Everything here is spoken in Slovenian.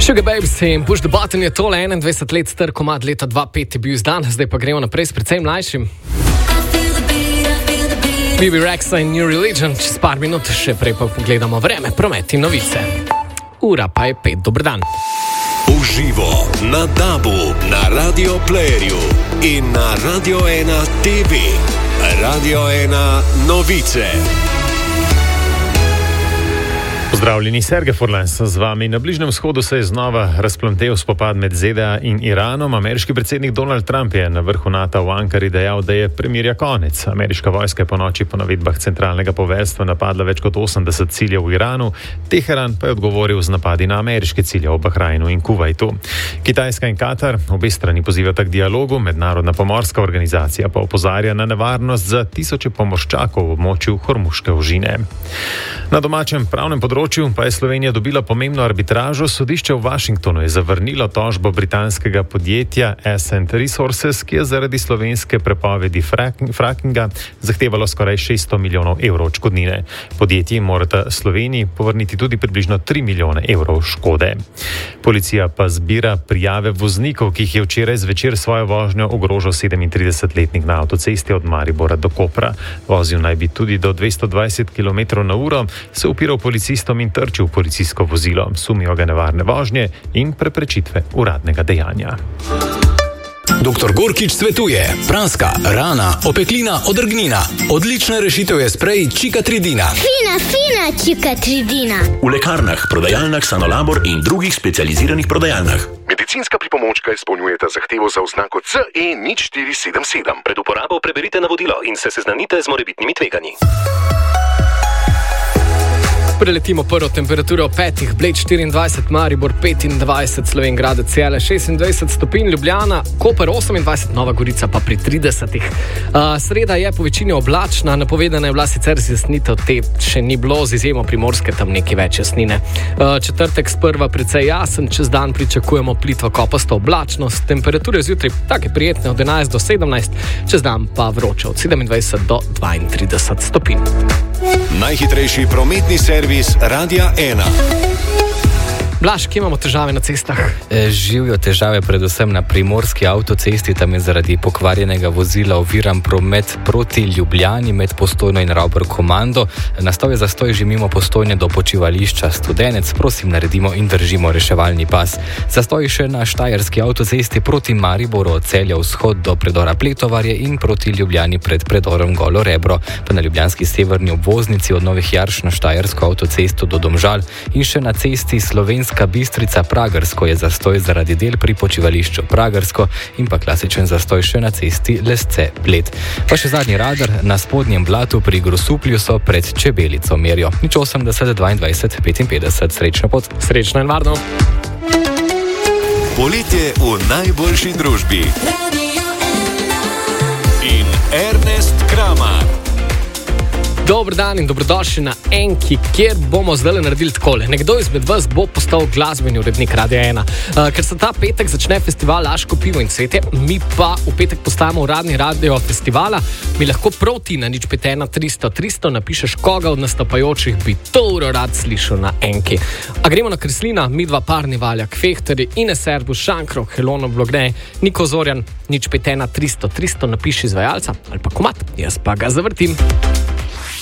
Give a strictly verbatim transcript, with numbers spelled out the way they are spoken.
Sugar Babes in Push the Button je tole enaindvajset let star komad, leta dva tisoč pet je bil izdan, zdaj pa gremo naprej s precej mlajšim. B B Rexa in New Religion, čez par minut, še prej pa pogledamo vreme, promet in novice. Ura pa je pet, dober dan. Uživo na Dabu, na Radio Playerju in na Radio ena T V. Radio ena novice. Pozdravljeni, Sergej Furlan sem z vami. Na Bližnjem vzhodu se je znova razplamtel spopad med Z D A in Iranom. Ameriški predsednik Donald Trump je na vrhu NATO v Ankari dejal, da je premirja konec. Ameriška vojska je po noči po navedbah centralnega poveljstva napadla več kot osemdeset ciljev v Iranu, Teheran pa je odgovoril z napadi na ameriške cilje v Bahrajnu in Kuvajtu. Kitajska in Katar, obe strani pozivata k dialogu, mednarodna pomorska organizacija pa opozarja na nevarnost za tisoče pomorščakov v območju Hormuške ožine. Na domačem pravnem področju pa je Slovenija dobila pomembno arbitražo. Sodišče v Washingtonu je zavrnilo tožbo britanskega podjetja Ascent Resources, ki je zaradi slovenske prepovedi frackinga zahtevalo skoraj šeststo milijonov evrov odškodnine. Podjetji morata Sloveniji povrniti tudi približno tri milijone evrov škode. Policija pa zbira prijave voznikov, ki jih je včeraj zvečer svojo vožnjo ogrožal sedemintridesetletnik na avtocesti od Maribora do Kopra. Vozil naj bi tudi do dvesto dvajset kilometrov na uro, se upiral policistom in trčil v policijsko vozilo. Sumijo ga nevarne vožnje in preprečitve uradnega dejanja. doktor Gorkič svetuje: praska, rana, opeklina, odrgnina. Odlična rešitev je sprej Čikatridina. Fina, fina Čikatridina. V lekarnah, prodajalnah Sanolabor in drugih specializiranih prodajalnah. Medicinska pripomočka izpolnjujeta zahtevo za oznako C E nič štiri sedem sedem. Pred uporabo preberite navodilo in se seznanite z morebitnimi tveganji. Preletimo prvo temperaturo petih, Bled štiriindvajset, Maribor petindvajset, Slovenj Celje šestindvajset stopinj, Ljubljana, Koper osemindvajset, Nova Gorica pa pri tridesetih. Uh, sreda je po večini oblačna, napovedana je bila sicer zjasnitev, te še ni bilo, z izjemo Primorske, tam nekaj več jasnine. Uh, četrtek sprva precej jasen, čez dan pričakujemo plitvo kopasto oblačnost, temperature zjutraj take prijetne od enajst do sedemnajst, čez dan pa vroče od sedemindvajset do dvaintrideset stopinj. Najhitrejši prometni servis Radia ena. Blaž, kje imamo težave na cestah? E, živijo težave predvsem na primorski avtocesti, tam je zaradi pokvarjenega vozila oviran promet proti Ljubljani med Postojno in Ravbor Komando. Nastal je zastoj že mimo Postojne do počivališča Studenec. Prosim, naredimo in držimo reševalni pas. Zastoj še na štajerski avtocesti proti Mariboru od Celja vzhod do predora Pletovarje in proti Ljubljani pred predorom Golo Rebro. Pa na ljubljanski severni obvoznici od Novih Jarš na štajersko avtocesto do Domžal in še na cesti Slovenska Bistrica Pragersko je zastoj zaradi del pri počivališču Pragersko in pa klasičen zastoj še na cesti Lesce Bled. Pa še zadnji radar na spodnjem blatu pri Grosuplju so pred Čebelico merijo. nič osemdeset, dvaindvajset, petinpetdeset. Srečno pot. Srečno in varno. Poletje v najboljši družbi. In Ernest Kramar. Dober dan in dobrodošli na Enki, kjer bomo zdaj naredili takole. Nekdo izmed vas bo postal glasbeni urednik Radia ena. Uh, ker se ta petek začne festival Laško pivo in cvetje, mi pa v petek postajamo uradni radio festivala. Mi lahko proti na nič pet ena tristo tristo napišeš, koga od nastopajočih bi to uro rad slišal na Enki. A gremo na Kreslina, Midva Parni Valjak, Fehteri, Ines Erbuš, Šankrok, Helono Blogne, Niko Zorjan, nič pet ena tristo tristo napiši izvajalca ali pa komad, jaz pa ga zavrtim.